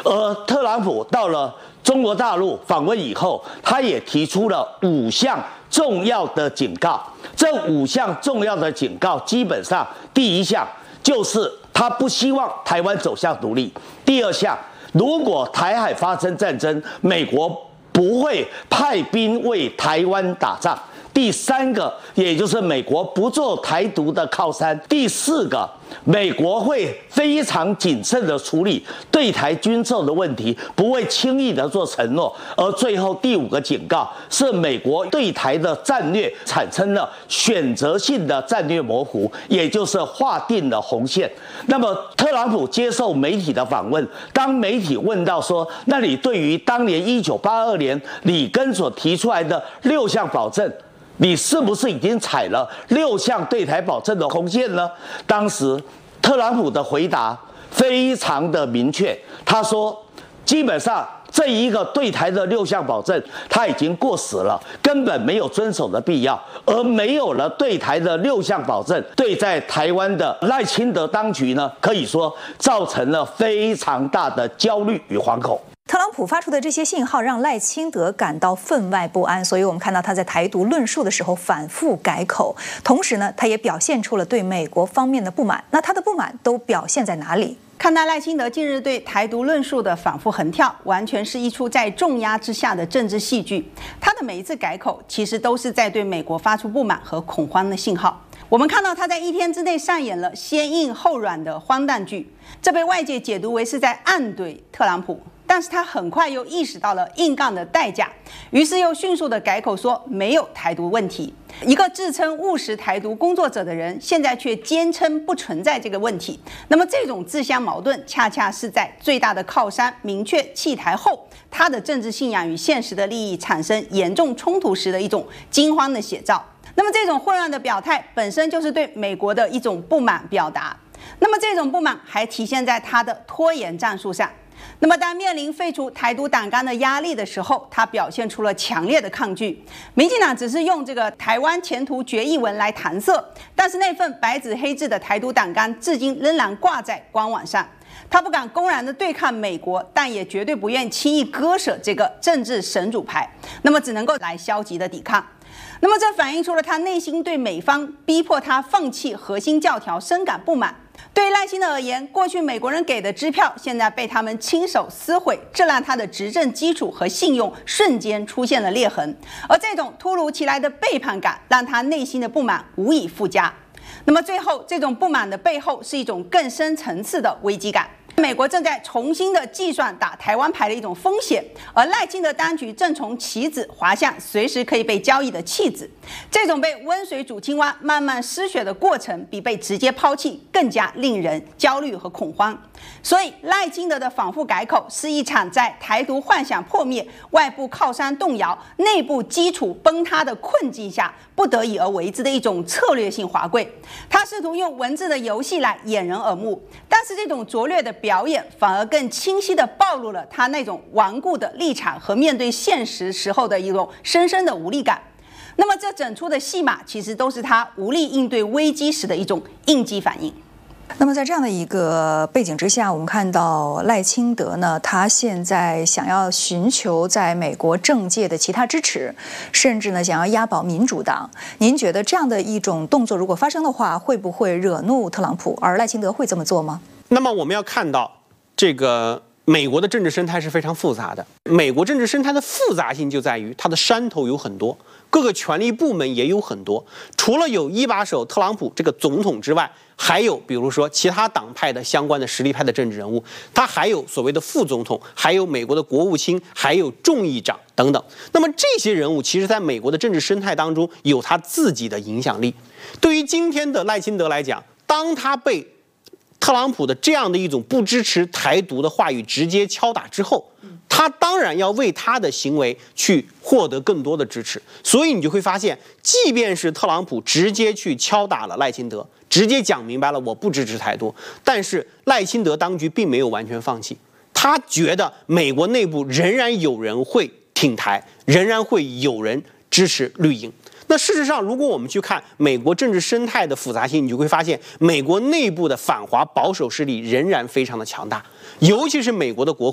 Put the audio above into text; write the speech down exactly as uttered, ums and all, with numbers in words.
而特朗普到了中国大陆访问以后，他也提出了五项重要的警告。这五项重要的警告，基本上第一项就是他不希望台湾走向独立；第二项，如果台海发生战争，美国不会派兵为台湾打仗。第三个，也就是美国不做台独的靠山。第四个，美国会非常谨慎的处理对台军售的问题，不会轻易的做承诺。而最后第五个警告是美国对台的战略产生了选择性的战略模糊，也就是划定了红线。那么特朗普接受媒体的访问，当媒体问到说，那你对于当年一九八二年里根所提出来的六项保证，你是不是已经踩了六项对台保证的红线呢？当时特朗普的回答非常的明确，他说，基本上这一个对台的六项保证他已经过时了，根本没有遵守的必要，而没有了对台的六项保证，对在台湾的赖清德当局呢，可以说造成了非常大的焦虑与惶恐。 特朗普发出的这些信号让赖清德感到分外不安，所以我们看到他在台独论述的时候反复改口，同时呢，他也表现出了对美国方面的不满。那他的不满都表现在哪里？ 看待赖清德近日对台独论述的反复横跳，完全是一出在重压之下的政治戏剧。他的每一次改口，其实都是在对美国发出不满和恐慌的信号。我们看到他在一天之内上演了先硬后软的荒诞剧，这被外界解读为是在暗怼特朗普。但是他很快又意识到了硬杠的代价，于是又迅速的改口说没有台独问题。一个自称务实台独工作者的人，现在却坚称不存在这个问题。那么这种自相矛盾，恰恰是在最大的靠山明确弃台后，他的政治信仰与现实的利益产生严重冲突时的一种惊慌的写照。那么这种混乱的表态本身就是对美国的一种不满表达。那么这种不满还体现在他的拖延战术上。那么，当面临废除台独党纲的压力的时候，他表现出了强烈的抗拒。民进党只是用这个台湾前途决议文来搪塞，但是那份白纸黑字的台独党纲至今仍然挂在官网上。他不敢公然的对抗美国，但也绝对不愿轻易割舍这个政治神主牌，那么只能够来消极的抵抗。那么这反映出了他内心对美方逼迫他放弃核心教条深感不满。对于赖清德而言，过去美国人给的支票现在被他们亲手撕毁，这让他的执政基础和信用瞬间出现了裂痕。而这种突如其来的背叛感，让他内心的不满无以复加。那么最后，这种不满的背后是一种更深层次的危机感。美国正在重新的计算打台湾牌的一种风险，而赖清德当局正从棋子滑向随时可以被交易的弃子。这种被温水煮青蛙慢慢失血的过程，比被直接抛弃更加令人焦虑和恐慌。所以赖清德的反复改口，是一场在台独幻想破灭、外部靠山动摇、内部基础崩塌的困境下不得已而为之的一种策略性滑跪。他试图用文字的游戏来掩人耳目，但是这种拙劣的表演反而更清晰地暴露了他那种顽固的立场和面对现实时候的一种深深的无力感。那么这整出的戏码其实都是他无力应对危机时的一种应激反应。 那么在这样的一个背景之下，我们看到赖清德呢，他现在想要寻求在美国政界的其他支持，甚至呢想要押宝民主党。您觉得这样的一种动作如果发生的话，会不会惹怒特朗普？而赖清德会这么做吗？ 那么我们要看到，这个美国的政治生态是非常复杂的。美国政治生态的复杂性就在于它的山头有很多，各个权力部门也有很多。除了有一把手特朗普这个总统之外，还有比如说其他党派的相关的实力派的政治人物，他还有所谓的副总统，还有美国的国务卿，还有众议长等等。那么这些人物其实在美国的政治生态当中有他自己的影响力。对于今天的赖清德来讲，当他被特朗普的这样的一种不支持台独的话语直接敲打之后，他当然要为他的行为去获得更多的支持。所以你就会发现，即便是特朗普直接去敲打了赖清德，直接讲明白了我不支持台独，但是赖清德当局并没有完全放弃，他觉得美国内部仍然有人会挺台，仍然会有人支持绿营。那事实上，如果我们去看美国政治生态的复杂性，你就会发现，美国内部的反华保守势力仍然非常的强大，尤其是美国的国会。